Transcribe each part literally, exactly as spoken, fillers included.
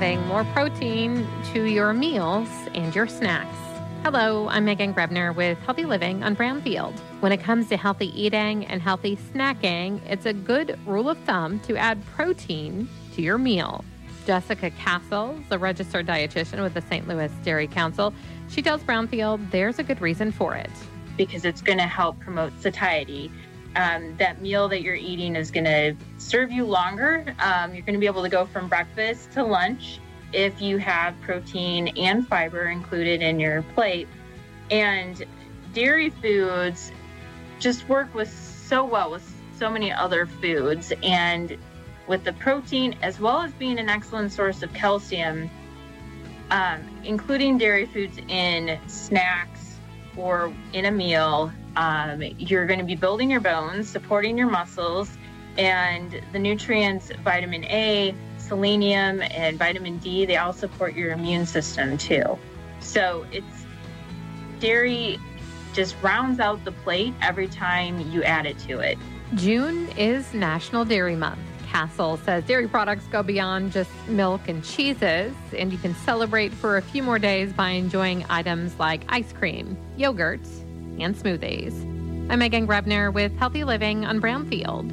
adding more protein to your meals and your snacks. Hello, I'm Megan Grebner with Healthy Living on Brownfield. When it comes to healthy eating and healthy snacking, it's a good rule of thumb to add protein to your meal. Jessica Castle is a registered dietitian with the Saint Louis Dairy Council. She tells Brownfield there's a good reason for it. Because it's going to help promote satiety. Um, that meal that you're eating is going to serve you longer. Um, you're going to be able to go from breakfast to lunch if you have protein and fiber included in your plate. And dairy foods just work with so well with so many other foods. And with the protein, as well as being an excellent source of calcium, um, including dairy foods in snacks or in a meal, um, you're going to be building your bones, supporting your muscles, and the nutrients, vitamin A, selenium, and vitamin D, they all support your immune system too. So it's dairy just rounds out the plate every time you add it to it. June is National Dairy Month. Castle says dairy products go beyond just milk and cheeses, and you can celebrate for a few more days by enjoying items like ice cream, yogurt, and smoothies. I'm Megan Grebner with Healthy Living on Brownfield.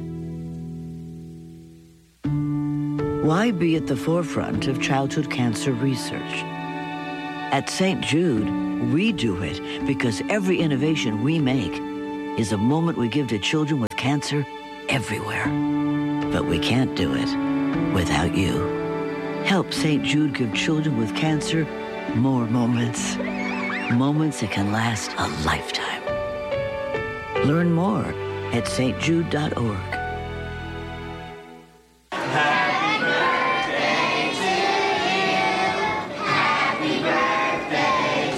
Why be at the forefront of childhood cancer research? At Saint Jude, we do it because every innovation we make is a moment we give to children with cancer everywhere. But we can't do it without you. Help Saint Jude give children with cancer more moments. Moments that can last a lifetime. Learn more at s t jude dot org. Happy birthday to you. Happy birthday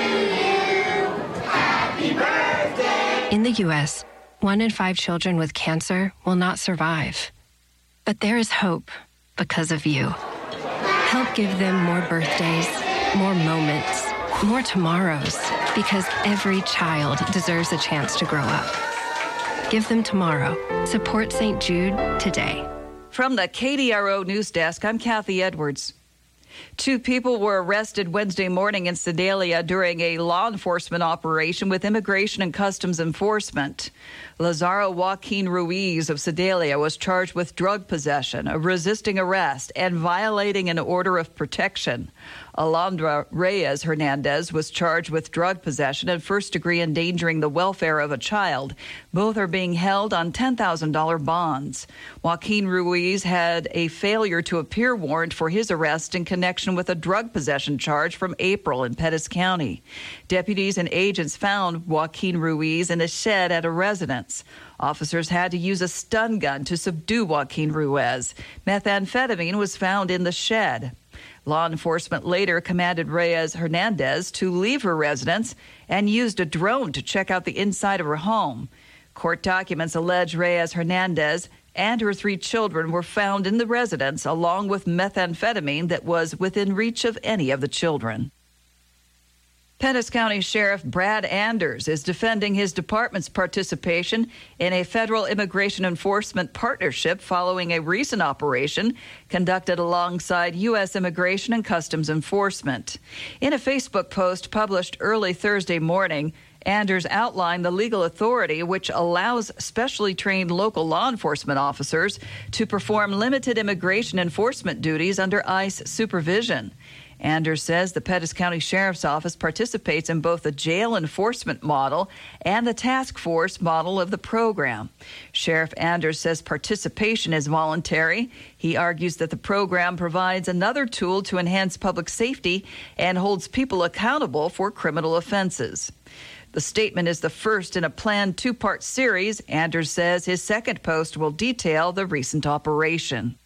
to you. Happy birthday. In the U S, one in five children with cancer will not survive. But there is hope because of you. Help give them more birthdays, more moments, more tomorrows, because every child deserves a chance to grow up. Give them tomorrow. Support Saint Jude today. From the K D R O News Desk, I'm Kathy Edwards. Two people were arrested Wednesday morning in Sedalia during a law enforcement operation with Immigration and Customs Enforcement. Lazaro Joaquin Ruiz of Sedalia was charged with drug possession, resisting arrest, and violating an order of protection. Alondra Reyes Hernandez was charged with drug possession and first-degree endangering the welfare of a child. Both are being held on ten thousand dollars bonds. Joaquin Ruiz had a failure to appear warrant for his arrest in connection with a drug possession charge from April in Pettis County. Deputies and agents found Joaquin Ruiz in a shed at a residence. Officers had to use a stun gun to subdue Joaquin Ruiz. Methamphetamine was found in the shed. Law enforcement later commanded Reyes Hernandez to leave her residence and used a drone to check out the inside of her home. Court documents allege Reyes Hernandez and her three children were found in the residence along with methamphetamine that was within reach of any of the children. Pettis County Sheriff Brad Anders is defending his department's participation in a federal immigration enforcement partnership following a recent operation conducted alongside U S Immigration and Customs Enforcement. In a Facebook post published early Thursday morning, Anders outlined the legal authority which allows specially trained local law enforcement officers to perform limited immigration enforcement duties under ICE supervision. Anders says the Pettis County Sheriff's Office participates in both the jail enforcement model and the task force model of the program. Sheriff Anders says participation is voluntary. He argues that the program provides another tool to enhance public safety and holds people accountable for criminal offenses. The statement is the first in a planned two-part series. Anders says his second post will detail the recent operation.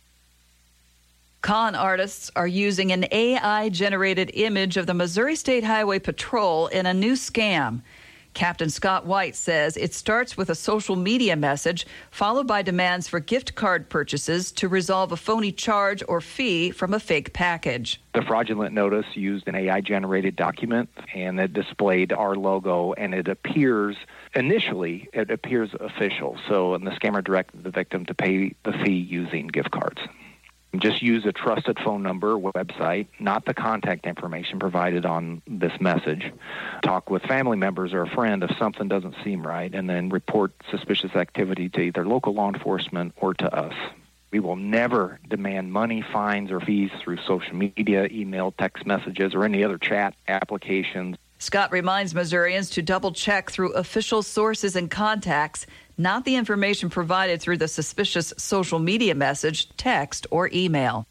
Con artists are using an A I-generated image of the Missouri State Highway Patrol in a new scam. Captain Scott White says it starts with a social media message followed by demands for gift card purchases to resolve a phony charge or fee from a fake package. The fraudulent notice used an A I-generated document, and it displayed our logo, and it appears, initially, it appears official. So and the scammer directed the victim to pay the fee using gift cards. Just use a trusted phone number or website, not the contact information provided on this message. Talk with family members or a friend if something doesn't seem right, and then report suspicious activity to either local law enforcement or to us. We will never demand money, fines, or fees through social media, email, text messages, or any other chat applications. Scott reminds Missourians to double-check through official sources and contacts, not the information provided through the suspicious social media message, text, or email.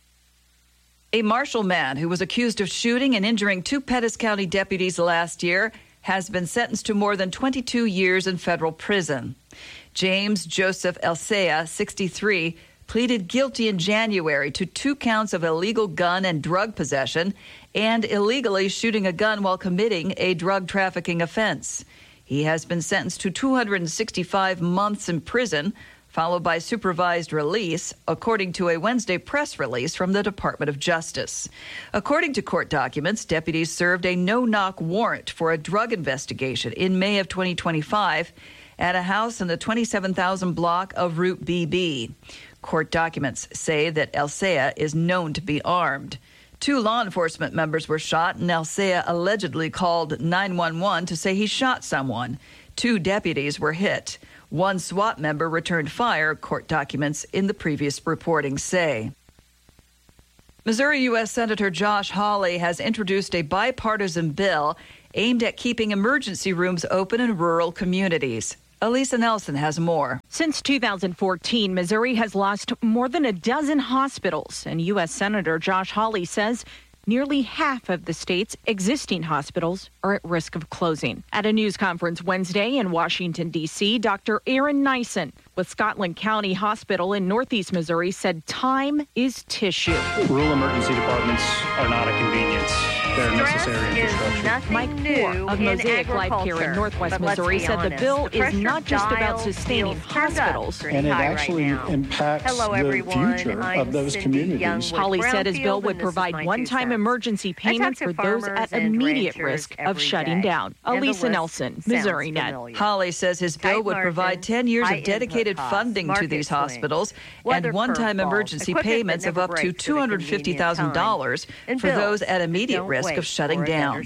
A Marshall man who was accused of shooting and injuring two Pettis County deputies last year has been sentenced to more than twenty-two years in federal prison. James Joseph Elsea, sixty-three, pleaded guilty in January to two counts of illegal gun and drug possession and illegally shooting a gun while committing a drug trafficking offense. He has been sentenced to two hundred sixty-five months in prison, followed by supervised release, according to a Wednesday press release from the Department of Justice. According to court documents, deputies served a no-knock warrant for a drug investigation in May of twenty twenty-five at a house in the twenty-seven thousand block of Route B B. Court documents say that Elsea is known to be armed. Two law enforcement members were shot, and Elsea allegedly called nine one one to say he shot someone. Two deputies were hit. One SWAT member returned fire, court documents in the previous reporting say. Missouri U S Senator Josh Hawley has introduced a bipartisan bill aimed at keeping emergency rooms open in rural communities. Elisa Nelson has more. Since two thousand fourteen, Missouri has lost more than a dozen hospitals, and U S Senator Josh Hawley says nearly half of the state's existing hospitals are at risk of closing. At a news conference Wednesday in Washington, D C, Doctor Aaron Nyson with Scotland County Hospital in Northeast Missouri said time is tissue. Rural emergency departments are not a convenience. They're necessary infrastructure. Mike Poore of Mosaic Life Care in Northwest Missouri said the bill is not just about sustaining hospitals. And it actually right impacts Hello, the everyone. future I'm of those Cindy communities. Hawley said his bill would provide one-time emergency payment for those at immediate risk of shutting down. Elisa Nelson, Missouri Net. Hawley says his bill would provide ten years of dedicated funding to these hospitals and one-time emergency payments of up to two hundred fifty thousand dollars for those at immediate risk of shutting down.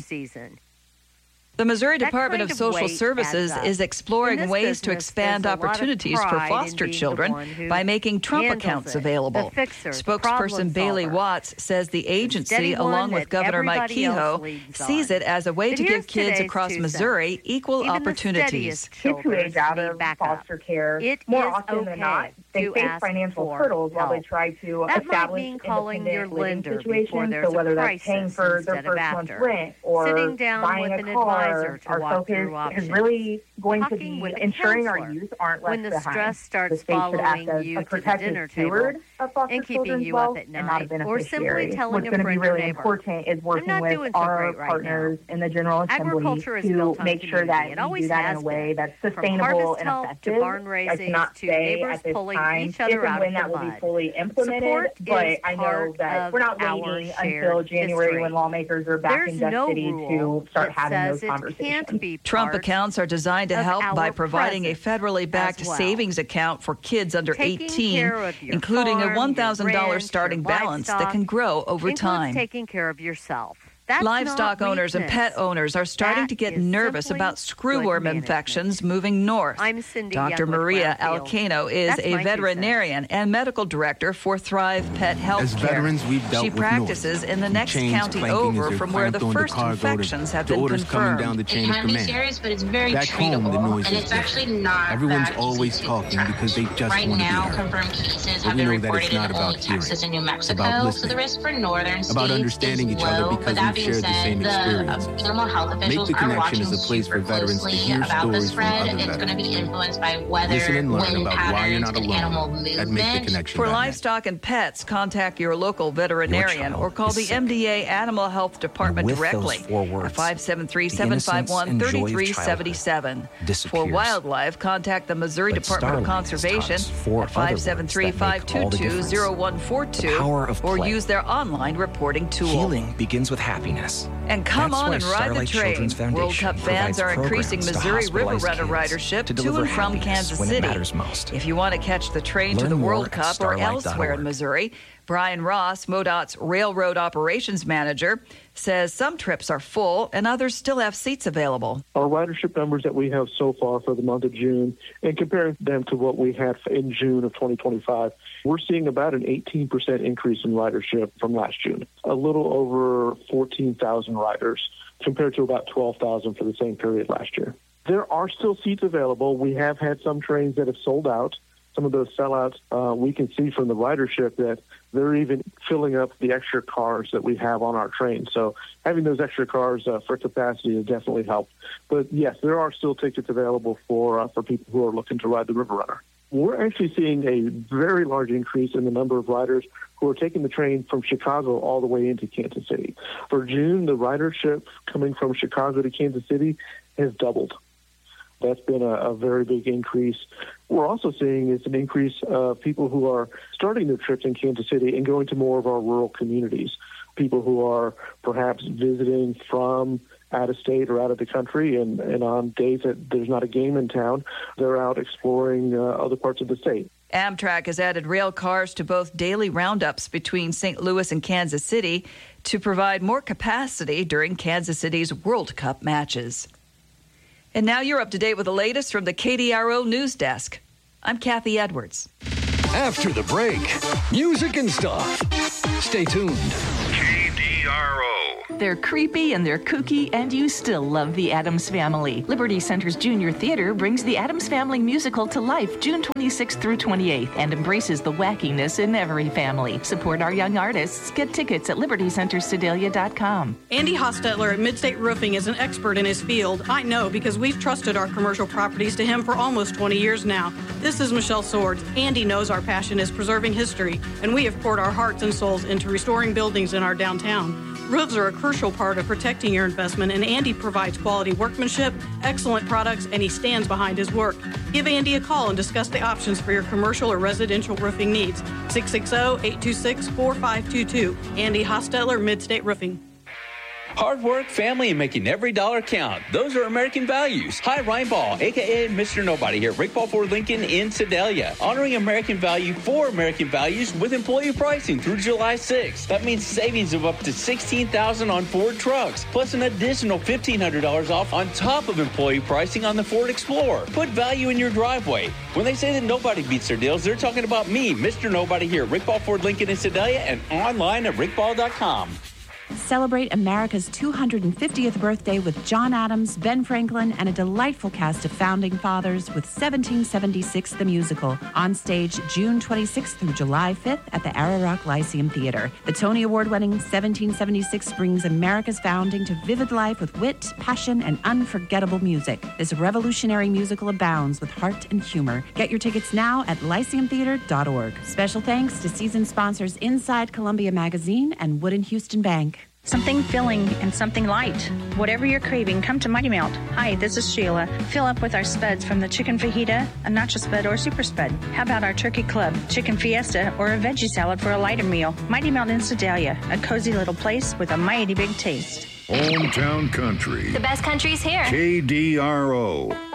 The Missouri Department of Social Services is exploring ways to expand opportunities for foster children by making Trump accounts available. Spokesperson Bailey Watts says the agency, along with Governor Mike Kehoe, sees it as a way to give kids across Missouri equal opportunities. Kids who age out of foster care, more often than not, they face financial hurdles while they try to establish independent living situations. So whether that's paying for their first month's rent or buying a car, our focus is really going to be ensuring our youth aren't left behind. When the stress starts following you to the dinner table and keeping you up at night, or simply telling a friend or neighbor, what's going to be really important is working with our partners in the General Assembly to make sure that we do that in a way that's sustainable and effective. I cannot say at this time if and when that will be fully implemented, but I know that we're not waiting until January when lawmakers are back in Dutch City to start having those conversations. Trump accounts are designed to help by providing a federally backed well. savings account for kids under taking eighteen, including farm, a one thousand dollars starting balance that can grow over time. Taking care of yourself. That's Livestock owners and pet owners are starting that to get nervous about screwworm infections moving north. I'm Cindy Doctor Young Maria Alcano is That's a veterinarian and medical director for Thrive Pet Health As Care. veterans, we've dealt she with practices noise. in the next Chains county clanking over as from where the clamped on first the infections to, have to been orders confirmed. coming down the chain it can of command. be serious, but it's very Back treatable, home, the noise and is it's different. actually not Everyone's that always easy to talking track. because they just right want to be now, heard. confirmed cases But have we been know that reported it's not in about only Texas and New It's Mexico, about so the risk for northern states about understanding is each other low, because but that we've being shared the said, same the experience. uh, animal health officials Make the are connection watching as a place super for veterans to closely hear about stories this from spread. other It's going to veterans. be influenced by weather, Listen and learn wind about why you're patterns, not and alone animal at Make the movement. Connection. For livestock and pets, contact your local veterinarian or call the M D A Animal Health Department directly at five seven three, seven five one, three three seven seven. For wildlife, contact the Missouri But Department of Starling has Conservation taught us four at five seven three, five two two, zero one four two or play. use their online reporting tool. Healing begins with happiness. And come That's on why and ride Starlight the train. Children's Foundation World Cup fans provides are increasing programs to Missouri River hospitalized Runner kids ridership to to deliver and from happiness Kansas when it City. matters most. If you want to catch the train to Learn the more World at Cup or starlight dot elsewhere org. in Missouri, Brian Ross, MoDOT's railroad operations manager, says some trips are full and others still have seats available. Our ridership numbers that we have so far for the month of June, and comparing them to what we had in June of twenty twenty-five, we're seeing about an eighteen percent increase in ridership from last June. A little over fourteen thousand riders compared to about twelve thousand for the same period last year. There are still seats available. We have had some trains that have sold out. Some of those sellouts, uh, we can see from the ridership that they're even filling up the extra cars that we have on our train. So having those extra cars uh, for capacity has definitely helped. But yes, there are still tickets available for uh, for people who are looking to ride the River Runner. We're actually seeing a very large increase in the number of riders who are taking the train from Chicago all the way into Kansas City. For June, the ridership coming from Chicago to Kansas City has doubled. That's been a, a very big increase. We're also seeing is an increase of people who are starting their trips in Kansas City and going to more of our rural communities, people who are perhaps visiting from out of state or out of the country, and, and on days that there's not a game in town, they're out exploring uh, other parts of the state. Amtrak has added rail cars to both daily roundups between Saint Louis and Kansas City to provide more capacity during Kansas City's World Cup matches. And now you're up to date with the latest from the K D R O News Desk. I'm Kathy Edwards. After the break, music and stuff. Stay tuned. K D R O. They're creepy and they're kooky, and you still love the Addams Family. Liberty Center's Junior Theater brings the Addams Family musical to life June twenty-sixth through twenty-eighth and embraces the wackiness in every family. Support our young artists. Get tickets at liberty center sedalia dot com. Andy Hostetler at Midstate Roofing is an expert in his field. I know because we've trusted our commercial properties to him for almost twenty years now. This is Michelle Swords. Andy knows our passion is preserving history, and we have poured our hearts and souls into restoring buildings in our downtown. Roofs are a crucial part of protecting your investment, and Andy provides quality workmanship, excellent products, and he stands behind his work. Give Andy a call and discuss the options for your commercial or residential roofing needs. six six zero, eight two six, four five two two. Andy Hostetler, Midstate Roofing. Hard work, family, and making every dollar count. Those are American values. Hi, Ryan Ball, a k a. Mister Nobody here at Rick Paul Ford Lincoln in Sedalia. Honoring American value for American values with employee pricing through July sixth. That means savings of up to sixteen thousand dollars on Ford trucks, plus an additional fifteen hundred dollars off on top of employee pricing on the Ford Explorer. Put value in your driveway. When they say that nobody beats their deals, they're talking about me, Mister Nobody here at Rick Paul Ford Lincoln in Sedalia, and online at rick paul dot com. Celebrate America's two hundred fiftieth birthday with John Adams, Ben Franklin, and a delightful cast of founding fathers with seventeen seventy-six the Musical, on stage June twenty-sixth through July fifth at the Ararock Lyceum Theater. The Tony Award-winning seventeen seventy-six brings America's founding to vivid life with wit, passion, and unforgettable music. This revolutionary musical abounds with heart and humor. Get your tickets now at lyceum theater dot org. Special thanks to season sponsors Inside Columbia Magazine and Wood and Houston Bank. Something filling and something light. Whatever you're craving, come to Mighty Melt. Hi, this is Sheila. Fill up with our spuds from the chicken fajita, a nacho spud, or super spud. How about our turkey club, chicken fiesta, or a veggie salad for a lighter meal? Mighty Melt in Sedalia, a cozy little place with a mighty big taste. Hometown Country. The best country's here. K D R O.